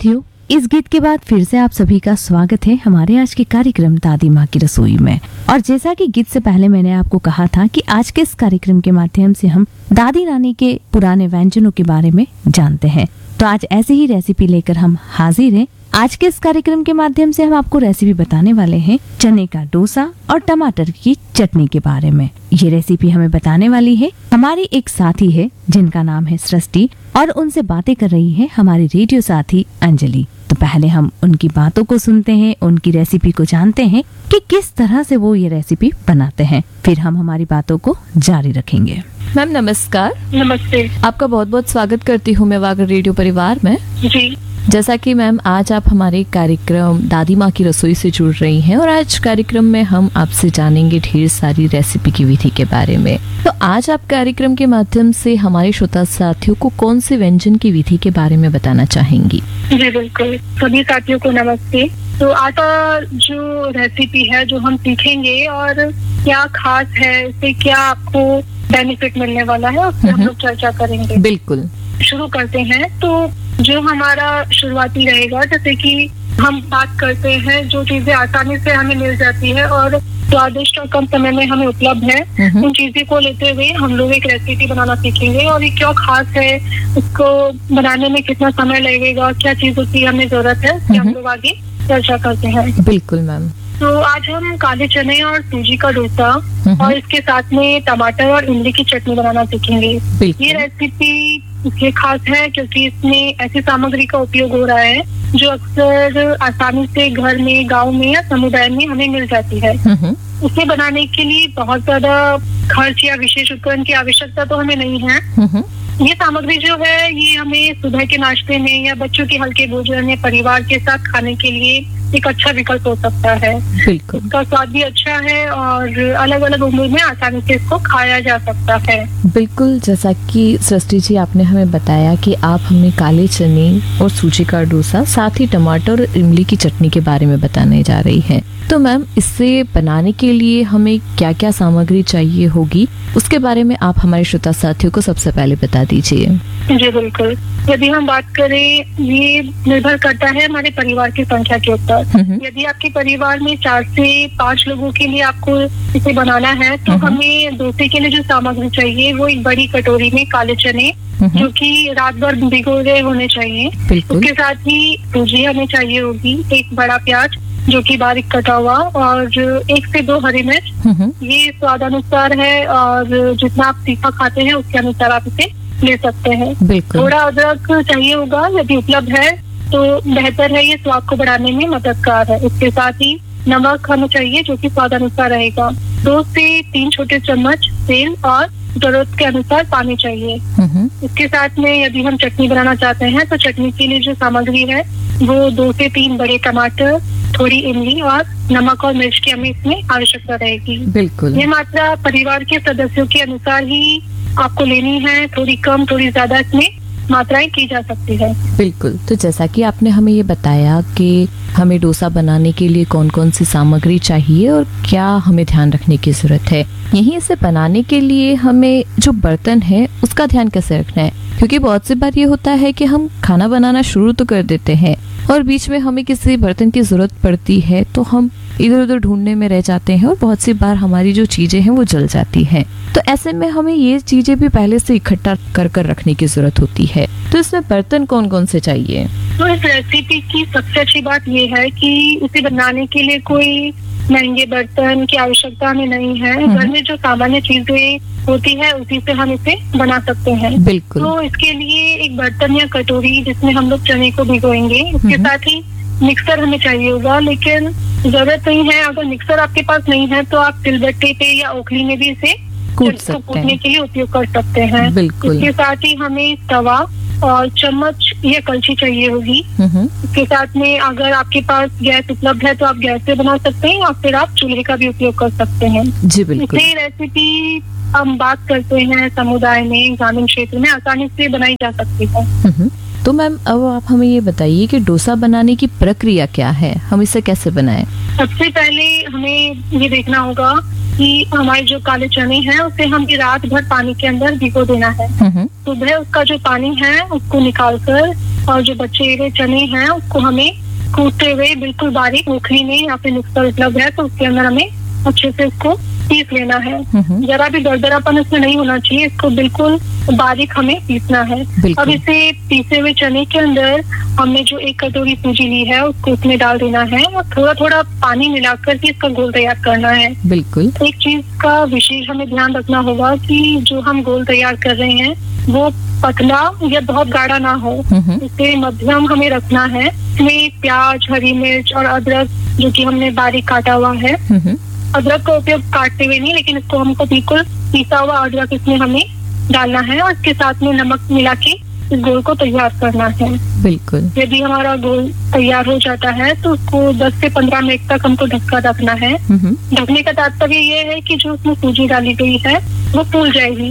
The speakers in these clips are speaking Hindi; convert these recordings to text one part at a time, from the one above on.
साथियों, इस गीत के बाद फिर से आप सभी का स्वागत है हमारे आज के कार्यक्रम दादी माँ की रसोई में। और जैसा कि गीत से पहले मैंने आपको कहा था कि आज के इस कार्यक्रम के माध्यम से हम दादी नानी के पुराने व्यंजनों के बारे में जानते हैं। तो आज ऐसी ही रेसिपी लेकर हम हाजिर हैं। आज के इस कार्यक्रम के माध्यम से हम आपको रेसिपी बताने वाले हैं चने का डोसा और टमाटर की चटनी के बारे में। ये रेसिपी हमें बताने वाली है हमारी एक साथी है जिनका नाम है सृष्टि, और उनसे बातें कर रही है हमारी रेडियो साथी अंजलि। तो पहले हम उनकी बातों को सुनते हैं, उनकी रेसिपी को जानते हैं कि किस तरह से वो ये रेसिपी बनाते हैं, फिर हम हमारी बातों को जारी रखेंगे। मैम नमस्कार। नमस्ते। आपका बहुत बहुत स्वागत करती हूँ मैं वागर रेडियो परिवार में। जी। जैसा कि मैम आज आप हमारे कार्यक्रम दादी माँ की रसोई से जुड़ रही हैं और आज कार्यक्रम में हम आपसे जानेंगे ढेर सारी रेसिपी की विधि के बारे में। तो आज आप कार्यक्रम के माध्यम से हमारे श्रोता साथियों को कौन से व्यंजन की विधि के बारे में बताना चाहेंगी? जी बिल्कुल, सभी साथियों को नमस्ते। तो आज का जो रेसिपी है जो हम सीखेंगे और क्या खास है, इससे क्या आपको बेनिफिट मिलने वाला है, उस पर हम लोग चर्चा करेंगे। बिल्कुल, शुरू करते हैं। तो जो हमारा शुरुआती रहेगा, जैसे कि हम बात करते हैं जो चीजें आसानी से हमें मिल जाती है और स्वादिष्ट और कम समय में हमें उपलब्ध है, उन चीजों को लेते हुए हम लोग एक रेसिपी बनाना सीखेंगे। और ये क्यों खास है, उसको बनाने में कितना समय लगेगा, क्या चीजों की हमें जरूरत है, हम लोग आगे चर्चा करते हैं। बिल्कुल मैम। तो आज हम काले चने और सूजी का डोसा और इसके साथ में टमाटर और इमली की चटनी बनाना सीखेंगे। ये रेसिपी इसलिए खास है क्योंकि इसमें ऐसी सामग्री का उपयोग हो रहा है जो अक्सर आसानी से घर में, गांव में या समुदाय में हमें मिल जाती है। उसे बनाने के लिए बहुत ज्यादा खर्च या विशेष उपकरण की आवश्यकता तो हमें नहीं है। ये सामग्री जो है ये हमें सुबह के नाश्ते में या बच्चों के हल्के भोजन या परिवार के साथ खाने के लिए एक अच्छा विकल्प हो सकता है। बिल्कुल। इसका स्वाद भी अच्छा है और अलग अलग उम्र में आसानी से इसको खाया जा सकता है। बिल्कुल, जैसा कि सृष्टि जी आपने हमें बताया कि आप हमें काले चने और सूजी का डोसा साथ ही टमाटर और इमली की चटनी के बारे में बताने जा रही हैं। तो मैम इसे बनाने के लिए हमें क्या क्या सामग्री चाहिए होगी, उसके बारे में आप हमारे श्रोता साथियों को सबसे पहले बता दीजिए। जी बिल्कुल, यदि हम बात करें, ये निर्भर करता है हमारे परिवार की संख्या के ऊपर। यदि आपके परिवार में 4 से 5 लोगों के लिए आपको इसे बनाना है तो हमें डोसे के लिए जो सामग्री चाहिए वो एक बड़ी कटोरी में काले चने जो कि रात भर भिगोए होने चाहिए, उसके साथ ही सूजी हमें चाहिए होगी, एक बड़ा प्याज जो कि बारीक कटा हुआ, और 1 से 2 हरी मिर्च। ये स्वाद अनुसार है और जितना आप तीखा खाते हैं उसके अनुसार आप इसे ले सकते हैं। थोड़ा अदरक चाहिए होगा, यदि उपलब्ध है तो बेहतर है, ये स्वाद को बढ़ाने में मददगार है। इसके साथ ही नमक हमें चाहिए जो कि स्वाद अनुसार रहेगा। 2 से 3 छोटे चम्मच तेल और जरूरत के अनुसार पानी चाहिए। इसके साथ में यदि हम चटनी बनाना चाहते हैं तो चटनी के लिए जो सामग्री है वो 2 से 3 बड़े टमाटर, थोड़ी इमली और नमक और मिर्च की हमें इसमें आवश्यकता रहेगी। बिल्कुल। ये मात्रा परिवार के सदस्यों के अनुसार ही आपको लेनी है, थोड़ी कम थोड़ी ज्यादा इसमें मात्राएं की जा सकती है। बिल्कुल। तो जैसा कि आपने हमें ये बताया कि हमें डोसा बनाने के लिए कौन कौन सी सामग्री चाहिए और क्या हमें ध्यान रखने की जरूरत है, यही इसे बनाने के लिए हमें जो बर्तन है उसका ध्यान कैसे रखना है, क्योंकि बहुत सी बार ये होता है कि हम खाना बनाना शुरू तो कर देते हैं और बीच में हमें किसी बर्तन की जरूरत पड़ती है तो हम इधर उधर ढूंढने में रह जाते हैं और बहुत सी बार हमारी जो चीजें हैं वो जल जाती हैं। तो ऐसे में हमें ये चीजें भी पहले से इकट्ठा कर रखने की जरूरत होती है। तो इसमें बर्तन कौन कौन से चाहिए? तो इस रेसिपी की सबसे अच्छी बात ये है कि इसे बनाने के लिए कोई महंगे बर्तन की आवश्यकता हमें नहीं है। घर में जो सामान्य चीजें होती है उसी से हम इसे बना सकते हैं। बिल्कुल। तो इसके लिए एक बर्तन या कटोरी जिसमें हम लोग चने को भिगोएंगे, इसके साथ ही मिक्सर हमें चाहिए होगा, लेकिन जरूरत नहीं है। अगर मिक्सर आपके पास नहीं है तो आप सिलबट्टे पे या ओखली में भी इसे कूटने के लिए उपयोग कर सकते हैं। बिल्कुल। इसके साथ ही हमें तवा और चम्मच या कलछी चाहिए होगी। इसके साथ में अगर आपके पास गैस उपलब्ध है तो आप गैस से बना सकते हैं या फिर आप चूल्हे का भी उपयोग कर सकते हैं। जी बिल्कुल। ये रेसिपी हम बात करते हैं समुदाय में, ग्रामीण क्षेत्र में आसानी से बनाई जा सकती है। तो मैम अब आप हमें ये बताइए कि डोसा बनाने की प्रक्रिया क्या है, हम इसे कैसे बनाएं? सबसे पहले हमें ये देखना होगा कि हमारे जो काले चने हैं उसे हम रात भर पानी के अंदर भिगो देना है। सुबह उसका जो पानी है उसको निकालकर और जो बचे हुए चने हैं उसको हमें कूटते हुए बिल्कुल बारीक ओखली में या फिर मिक्सर उपलब्ध है तो उसके अंदर हमें अच्छे से इसको पीस लेना है। जरा भी दरदरापन इसमें नहीं होना चाहिए, इसको बिल्कुल बारीक हमें पीसना है। अब इसे पीसे हुए चने के अंदर हमने जो 1 कटोरी सूजी ली है उसको उसमें डाल देना है और थोड़ा थोड़ा पानी मिलाकर के इसका घोल तैयार करना है। बिल्कुल। एक चीज का विशेष हमें ध्यान रखना होगा कि जो हम घोल तैयार कर रहे हैं वो पतला या बहुत गाढ़ा ना हो, इसे मध्यम हमें रखना है। इसमें प्याज, हरी मिर्च और अदरक जो कि हमने बारीक काटा हुआ है, अदरक का उपयोग काटते हुए नहीं, लेकिन इसको हमको बिल्कुल पिसा हुआ अदरक इसमें हमें डालना है और इसके साथ में नमक मिला के इस घोल को तैयार करना है। बिल्कुल। यदि हमारा घोल तैयार हो जाता है तो उसको 10 से 15 मिनट तक हमको ढक्का रखना है। ढकने का तात्पर्य ये है कि जो उसमें सूजी डाली गई है वो फूल जाएगी,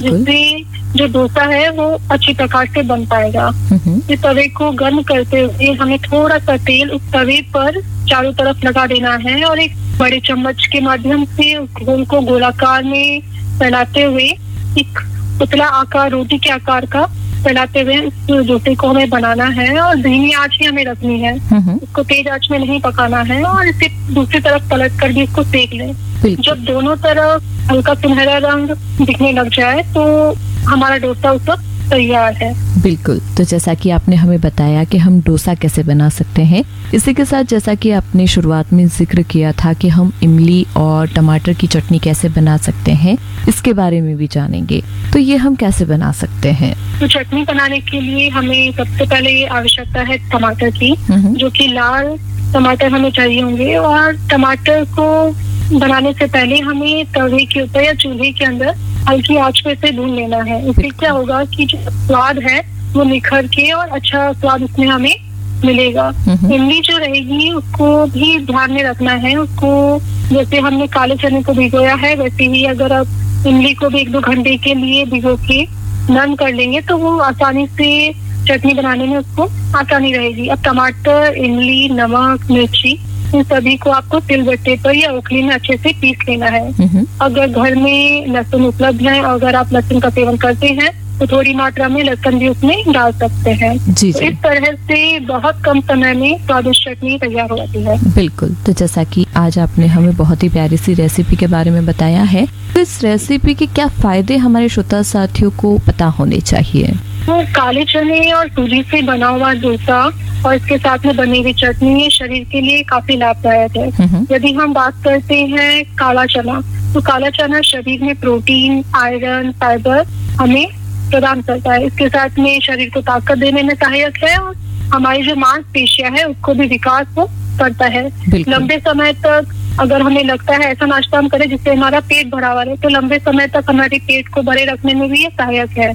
जिससे जो डोसा है वो अच्छी प्रकार से बन पाएगा। इस तवे को गर्म करते हुए हमें थोड़ा सा तेल उस तवे पर चारों तरफ लगा देना है और एक बड़े चम्मच के माध्यम से उस घोल को गोलाकार में फैलाते हुए एक पतला आकार, रोटी के आकार का फैलाते हुए इस डोसे को हमें बनाना है और धीमी आंच ही हमें रखनी है। इसको तेज आंच में नहीं पकाना है और इसे दूसरी तरफ पलट कर भी इसको सेक लें। जब दोनों तरफ हल्का सुनहरा रंग दिखने लग जाए तो हमारा डोसा उस वक्त तैयार है। बिल्कुल। तो जैसा कि आपने हमें बताया कि हम डोसा कैसे बना सकते हैं, इसी के साथ जैसा कि आपने शुरुआत में जिक्र किया था कि हम इमली और टमाटर की चटनी कैसे बना सकते हैं, इसके बारे में भी जानेंगे। तो ये हम कैसे बना सकते हैं? तो चटनी बनाने के लिए हमें सबसे पहले आवश्यकता है टमाटर की, जो कि लाल टमाटर हमें चाहिए होंगे। और टमाटर को बनाने से पहले हमें तवे के ऊपर या चूल्हे के अंदर हल्की आंच पे से भून लेना है। इससे क्या होगा कि जो स्वाद है वो निखर के और अच्छा स्वाद उसमें हमें मिलेगा। इमली जो रहेगी उसको भी ध्यान में रखना है। उसको जैसे हमने काले चने को भिगोया है वैसे ही अगर आप इमली को भी 1-2 घंटे के लिए भिगो के नरम कर लेंगे तो वो आसानी से चटनी बनाने में उसको आसानी रहेगी। अब टमाटर, इमली, नमक, मिर्ची, इन सभी को आपको सिलबट्टे पर या ओखली में अच्छे से पीस लेना है। अगर घर में लहसुन उपलब्ध है और अगर आप लहसुन का सेवन करते हैं तो थोड़ी मात्रा में लहसुन भी उसमें डाल सकते हैं। जी। तो इस तरह से बहुत कम समय में स्वादिष्ट चटनी तैयार हो जाती है। बिल्कुल। तो जैसा कि आज आपने हमें बहुत ही प्यारी सी रेसिपी के बारे में बताया है, तो इस रेसिपी के क्या फायदे हमारे श्रोता साथियों को पता होने चाहिए? तो काले चने और सूजी से बना हुआ डोसा और इसके साथ में बनी हुई चटनी ये शरीर के लिए काफी लाभदायक है। यदि हम बात करते हैं काला चना, तो काला चना शरीर में प्रोटीन, आयरन, फाइबर हमें प्रदान करता है। इसके साथ में शरीर को ताकत देने में सहायक है और हमारी जो मांसपेशियां है उसको भी विकास को करता है। लंबे समय तक अगर हमें लगता है ऐसा नाश्ता हम करें जिससे हमारा पेट भरा हुआ रहे, तो लंबे समय तक हमारे पेट को भरे रखने में भी ये सहायक है।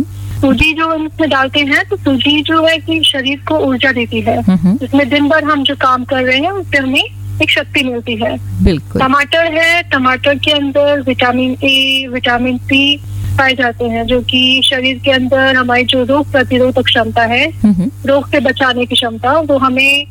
सूजी जो हम इसमें डालते हैं तो सूजी जो है कि शरीर को ऊर्जा देती है, इसमें दिन भर हम जो काम कर रहे हैं उससे हमें एक शक्ति मिलती है। बिल्कुल। टमाटर है, टमाटर के अंदर विटामिन ए, विटामिन सी पाए जाते हैं जो कि शरीर के अंदर हमारी जो रोग प्रतिरोधक क्षमता है, रोग से बचाने की क्षमता, वो हमें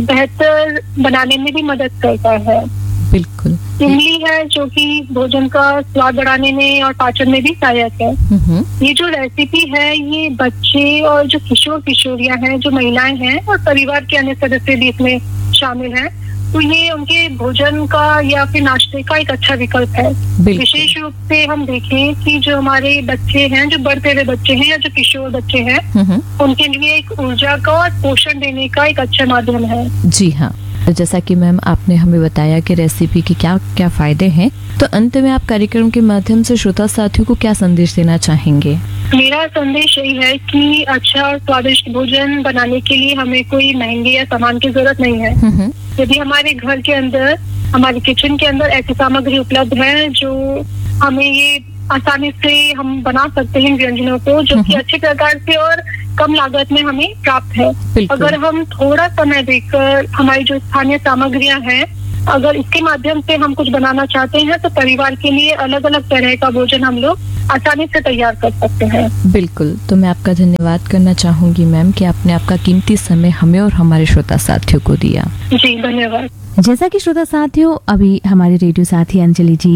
बेहतर बनाने में भी मदद करता है। बिल्कुल। इमली है जो कि भोजन का स्वाद बढ़ाने में और पाचन में भी सहायक है। ये जो रेसिपी है ये बच्चे और जो किशोर किशोरियां हैं, जो महिलाएं हैं और परिवार के अन्य सदस्य भी इसमें शामिल हैं, तो ये उनके भोजन का या फिर नाश्ते का एक अच्छा विकल्प है। विशेष रूप से हम देखें कि जो हमारे बच्चे हैं, जो बढ़ते हुए बच्चे हैं या जो किशोर बच्चे हैं, उनके लिए एक ऊर्जा का और पोषण देने का एक अच्छा माध्यम है। जी हाँ। तो जैसा कि मैम आपने हमें बताया कि रेसिपी के क्या क्या फायदे हैं, तो अंत में आप कार्यक्रम के माध्यम से श्रोता साथियों को क्या संदेश देना चाहेंगे? मेरा संदेश यही है कि अच्छा और स्वादिष्ट भोजन बनाने के लिए हमें कोई महंगे या सामान की जरूरत नहीं है। यदि हमारे घर के अंदर, हमारे किचन के अंदर ऐसी सामग्री उपलब्ध है जो हमें ये आसानी से हम बना सकते हैं व्यंजनों को, जो कि अच्छे प्रकार से और कम लागत में हमें प्राप्त है। अगर हम थोड़ा समय देकर हमारी जो स्थानीय सामग्रियां हैं, अगर इसके माध्यम से हम कुछ बनाना चाहते हैं तो परिवार के लिए अलग अलग तरह का भोजन हम लोग आसानी से तैयार कर सकते हैं। बिल्कुल। तो मैं आपका धन्यवाद करना चाहूंगी मैम कि आपने आपका कीमती समय हमें और हमारे श्रोता साथियों को दिया। जी धन्यवाद। जैसा कि श्रोता साथियों, अभी हमारे रेडियो साथी अंजलि जी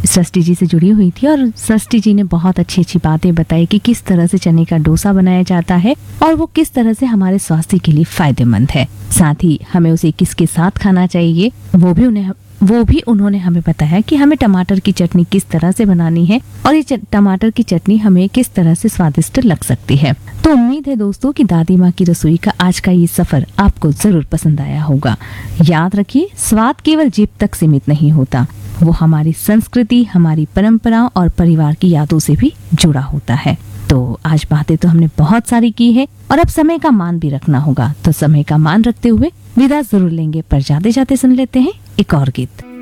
सृष्टि जी से जुड़ी हुई थी और सृष्टि जी ने बहुत अच्छी अच्छी बातें बताई कि किस तरह से चने का डोसा बनाया जाता है और वो किस तरह से हमारे स्वास्थ्य के लिए फायदेमंद है। साथ ही हमें उसे किसके साथ खाना चाहिए वो भी उन्होंने हमें बताया कि हमें टमाटर की चटनी किस तरह से बनानी है और ये टमाटर की चटनी हमें किस तरह से स्वादिष्ट लग सकती है। तो उम्मीद है दोस्तों कि दादी माँ की रसोई का आज का ये सफर आपको जरूर पसंद आया होगा। याद रखिए, स्वाद केवल जीभ तक सीमित नहीं होता, वो हमारी संस्कृति, हमारी परंपराओं और परिवार की यादों से भी जुड़ा होता है। तो आज बातें तो हमने बहुत सारी की है और अब समय का मान भी रखना होगा, तो समय का मान रखते हुए विदा जरूर लेंगे, पर जाते जाते सुन लेते हैं एक और गीत।